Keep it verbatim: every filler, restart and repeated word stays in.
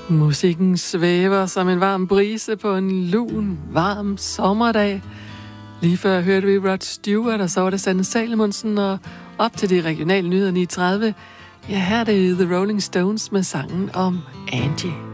Musikken svæver som en varm brise på en lun, varm sommerdag. Lige før hørte vi Rod Stewart, og så var det Sanne Salomonsen, og op til de regionale nyheder ni tredive. Ja, her er det The Rolling Stones med sangen om Angie.